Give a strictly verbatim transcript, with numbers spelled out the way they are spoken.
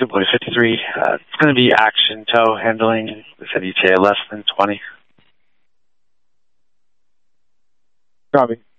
Good boy, fifty-three. Uh, it's going to be action tow handling. We said E T A less than twenty. Copy.